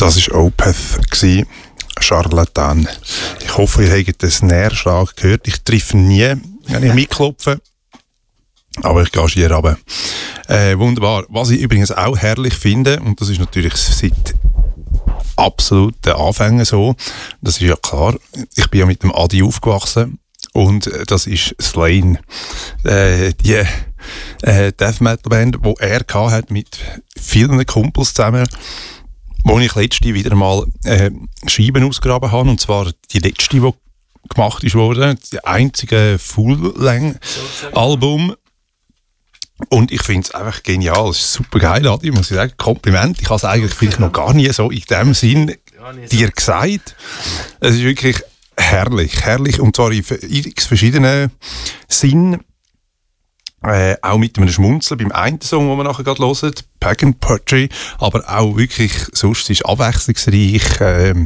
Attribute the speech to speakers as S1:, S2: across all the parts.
S1: Das war Opeth, Charlatan. Ich hoffe, ihr habt den Snare-Schlag gehört. Ich treffe nie, wenn ich mitklopfe. Aber ich gehe schier runter. Wunderbar. Was ich übrigens auch herrlich finde, und das ist natürlich seit absoluten Anfängen so, das ist ja klar, ich bin ja mit dem Adi aufgewachsen und das ist Slain. Die Death Metal Band, die er hat mit vielen Kumpels zusammen, wo ich letzte wieder mal Scheiben ausgegraben habe, und zwar die letzte, die gemacht ist worden, das einzige Full-Length-Album. Und ich finde es einfach genial. Es ist super geil, Adi, muss ich sagen. Kompliment. Ich habe es eigentlich vielleicht noch gar nie so in dem Sinn dir gesagt. Es ist wirklich herrlich, herrlich. Und zwar in verschiedenen Sinn. Auch mit einem Schmunzeln beim einen Song, den wir nachher gerade hören, Pagan Poetry, aber auch wirklich, sonst ist es abwechslungsreich,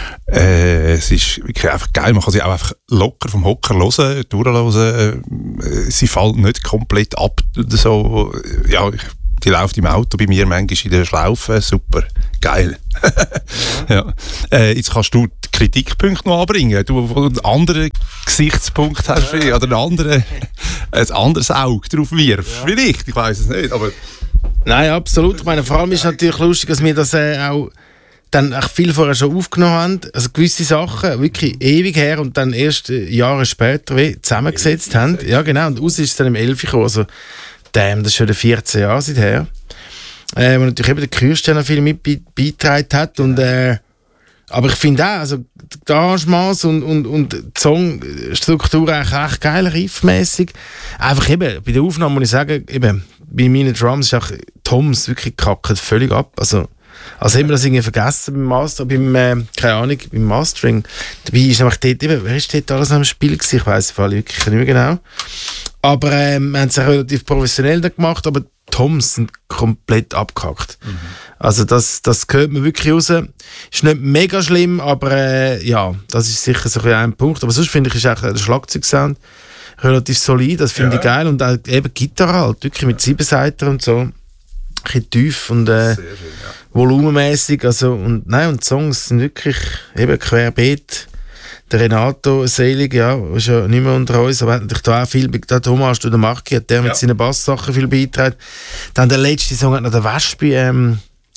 S1: es ist wirklich einfach geil, man kann sie auch einfach locker vom Hocker hören, durchhören, sie fällt nicht komplett ab, so, ja, die läuft im Auto bei mir manchmal in der Schlaufe, super, geil. Ja. Jetzt kannst du die Kritikpunkte noch anbringen, du einen anderen Gesichtspunkt hast, oder ein anderes Auge drauf wirfst, vielleicht, ich weiss es nicht, aber...
S2: Nein, absolut, ich meine, vor allem ist natürlich lustig, dass wir das auch dann auch viel vorher schon aufgenommen haben, also gewisse Sachen wirklich ewig her und dann erst Jahre später zusammengesetzt haben, ja genau, und aus ist es dann im 11 gekommen, also das ist schon 14 Jahre seither. Wo natürlich eben der Kürsteiner viel mit beigetragen hat. Und, aber ich finde auch, also die Arrangements und die Songstruktur eigentlich recht geil, riffmäßig. Einfach eben, bei der Aufnahme muss ich sagen, eben, bei meinen Drums ist auch Toms wirklich kackt völlig ab. Also haben wir das irgendwie vergessen beim Master, keine Ahnung, beim Mastering. Dabei ist nämlich dort, eben, wer ist dort alles am Spiel gewesen? Ich weiss wirklich nicht mehr genau. Aber wir haben es relativ professionell gemacht, aber die Toms sind komplett abgehackt. Mhm. Also das hört man wirklich raus. Ist nicht mega schlimm, aber ja, das ist sicher so ein Punkt. Aber sonst finde ich, ist auch der Schlagzeugsound relativ solid, das finde ich geil. Und auch eben Gitarre halt, wirklich mit 7-Seiter und so. Ein bisschen tief und sehr schön, volumenmäßig. Also, und die Songs sind wirklich eben querbeet. Der Renato Selig, ja, ist ja nicht mehr unter uns, aber hat natürlich da auch viel, der Thomas du der Marki, hat der mit seinen Basssachen viel beigetragen. Dann der letzte Song hat noch der Wespi, die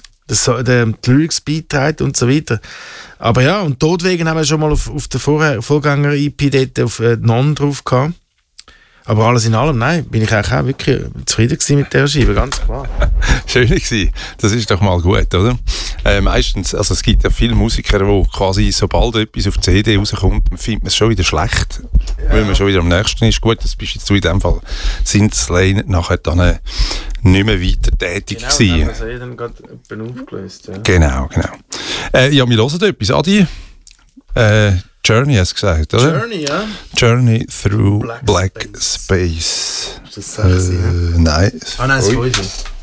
S2: Lyrics beigetragen und so weiter. Aber ja, und Todwegen haben wir schon mal auf der Vorgänger-EP dort auf Non drauf gehabt. Aber alles in allem, nein, bin ich eigentlich auch wirklich zufrieden gewesen mit dieser Scheibe, ganz klar.
S1: Schön gewesen. Das ist doch mal gut, oder? Meistens, also es gibt ja viele Musiker, die quasi, sobald etwas auf die CD rauskommt, findet man es schon wieder schlecht, weil man schon wieder am nächsten ist. Gut, das bist jetzt du in dem Fall, sind Slain nachher dann nicht mehr weiter tätig gewesen.
S2: Genau, dann haben wir dann gerade aufgelöst. Ja.
S1: Genau. Ja, wir hören etwas, Adi. Journey hast du gesagt, oder?
S2: Journey, ja.
S1: Journey through Black Space.
S2: Ist das sexy,
S1: Nein.
S2: Nein, das ist